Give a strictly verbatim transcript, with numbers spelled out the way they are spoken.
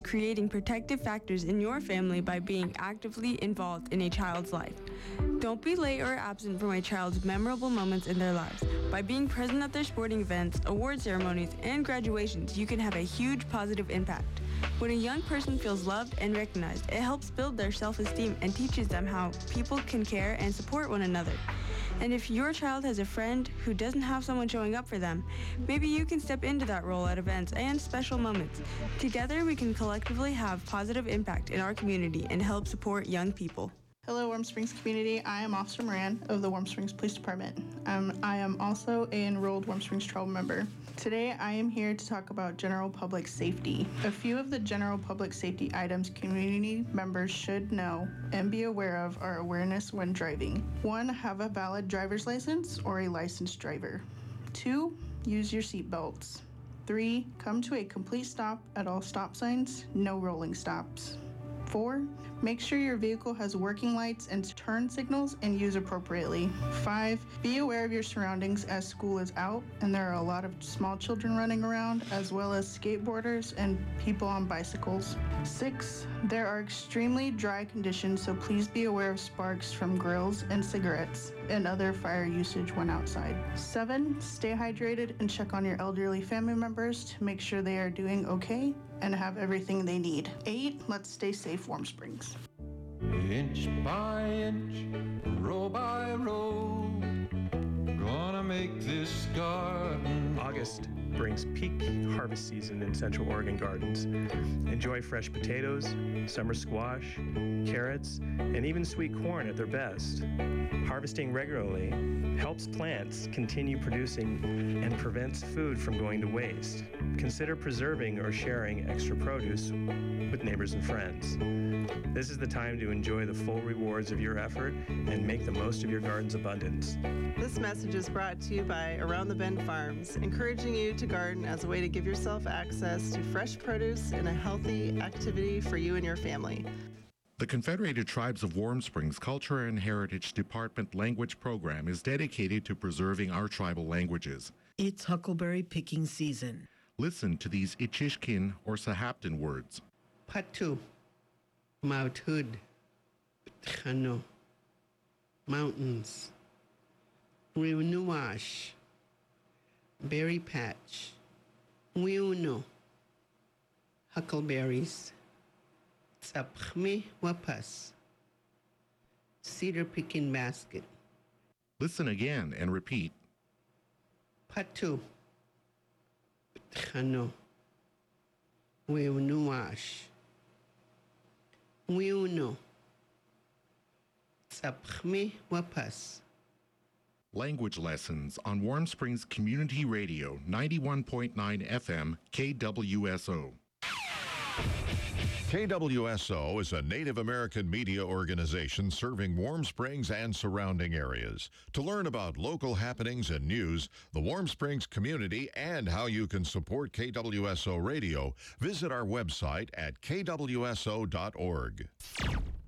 creating protective factors in your family by being actively involved in a child's life. Don't be late or absent from a child's memorable moments in their lives. By being present at their sporting events, award ceremonies, and graduations, you can have a huge positive impact. When a young person feels loved and recognized, it helps build their self-esteem and teaches them how people can care and support one another. And if your child has a friend who doesn't have someone showing up for them, maybe you can step into that role at events and special moments. Together, we can collectively have positive impact in our community and help support young people. Hello, Warm Springs community. I am Officer Moran of the Warm Springs Police Department. Um, I am also an enrolled Warm Springs Trail member. Today, I am here to talk about general public safety. A few of the general public safety items community members should know and be aware of are awareness when driving. One, have a valid driver's license or a licensed driver. Two, use your seat belts. Three, come to a complete stop at all stop signs, no rolling stops. Four, make sure your vehicle has working lights and turn signals and use appropriately. Five, be aware of your surroundings as school is out and there are a lot of small children running around, as well as skateboarders and people on bicycles. Six, there are extremely dry conditions, so please be aware of sparks from grills and cigarettes and other fire usage when outside. Seven, stay hydrated and check on your elderly family members to make sure they are doing okay and have everything they need. Eight, let's stay safe, Warm Springs. Inch by inch, row by row, gonna make this garden. August brings peak harvest season in Central Oregon gardens. Enjoy fresh potatoes, summer squash, carrots, and even sweet corn at their best. Harvesting regularly helps plants continue producing and prevents food from going to waste. Consider preserving or sharing extra produce with neighbors and friends. This is the time to enjoy the full rewards of your effort and make the most of your garden's abundance. This message is brought to you by Around the Bend Farms, encouraging you to garden as a way to give yourself access to fresh produce and a healthy activity for you and your family. The Confederated Tribes of Warm Springs Culture and Heritage Department language program is dedicated to preserving our tribal languages. It's huckleberry picking season. Listen to these Ichishkin or Sahaptin words. Patu, Mount Hood, Tchano, Mountains, Riunuash, Berry Patch, Wiuno, Huckleberries, Tzapchmi Wapas, Cedar Picking Basket. Listen again and repeat. Patu, Tchano, Wiunuash, Wiuno, Tzapchmi Wapas. Language lessons on Warm Springs Community Radio, ninety-one point nine F M, K W S O. K W S O is a Native American media organization serving Warm Springs and surrounding areas. To learn about local happenings and news, the Warm Springs community, and how you can support K W S O Radio, visit our website at K W S O dot org.